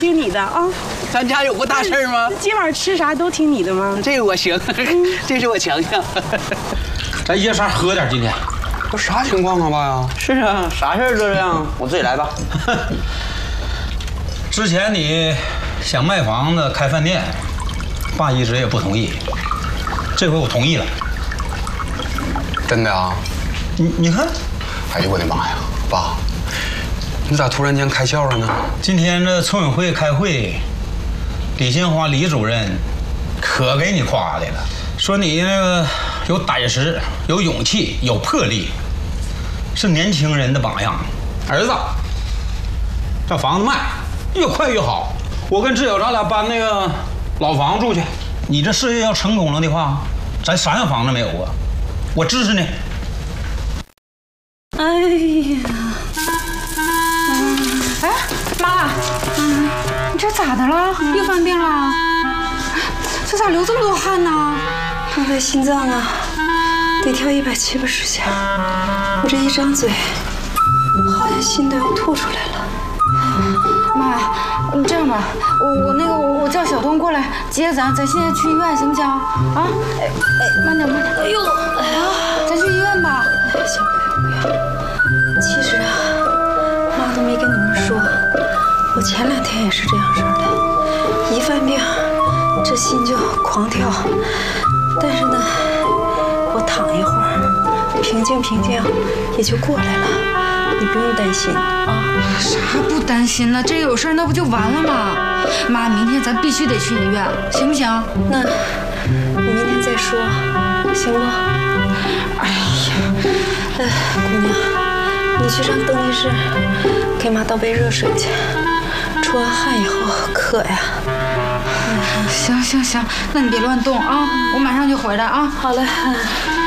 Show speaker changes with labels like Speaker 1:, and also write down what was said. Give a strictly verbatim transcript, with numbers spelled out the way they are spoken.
Speaker 1: 听你的啊。
Speaker 2: 咱家有过大事吗？
Speaker 1: 今晚吃啥都听你的吗？
Speaker 2: 这个我行，这是我强项。
Speaker 3: 咱爷仨喝点，今天。
Speaker 4: 这啥情况啊，爸呀？
Speaker 2: 是啊，啥事儿都这样，我自己来吧。
Speaker 3: 之前你想卖房子开饭店，爸一直也不同意，这回我同意了。
Speaker 4: 真的啊？
Speaker 3: 你你看，
Speaker 4: 哎呦我的妈呀，爸，你咋突然间开窍了呢？
Speaker 3: 今天这村委会开会，李新华李主任可给你夸的了，说你那个有胆识、有勇气、有魄力，是年轻人的榜样。儿子，这房子卖越快越好。我跟志友咱俩搬那个老房住去。你这事业要成功了的话，咱啥样房子没有啊？我支持你。
Speaker 1: 哎呀，
Speaker 5: 嗯，哎，妈，嗯，你这咋的了？又犯病了？这咋流这么多汗呢？
Speaker 6: 我的心脏啊，得跳一百七八十下，我这一张嘴，好像心都要吐出来了。
Speaker 5: 妈，你这样吧，我我那个我我叫小东过来接咱，咱现在去医院行不行？啊，哎哎，慢点慢点。哎呦，哎呀，咱去医院吧。
Speaker 6: 行，不要不要。其实啊，妈都没跟你们说，我前两天也是这样式的，一犯病，这心就狂跳。但是呢，我躺一会儿，平静平静，也就过来了。你不用担心啊。
Speaker 5: 啥不担心了？这有事儿那不就完了吗？妈，明天咱必须得去医院，行不行？
Speaker 6: 那明天再说，行吗？哎呀，呃，姑娘，你去上更衣室给妈倒杯热水去，出完汗以后渴呀。
Speaker 5: 行行行，那你别乱动啊，我马上就回来啊。
Speaker 6: 好嘞。